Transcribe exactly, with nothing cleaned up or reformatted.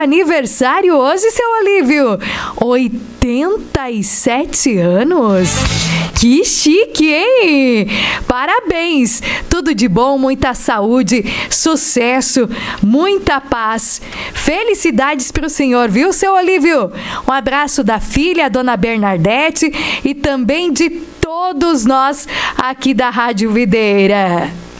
Aniversário hoje, seu Olívio? oitenta e sete anos? Que chique, hein? Parabéns! Tudo de bom, muita saúde, sucesso, muita paz. Felicidades para o senhor, viu, seu Olívio? Um abraço da filha, a dona Bernadette, e também de todos nós aqui da Rádio Videira.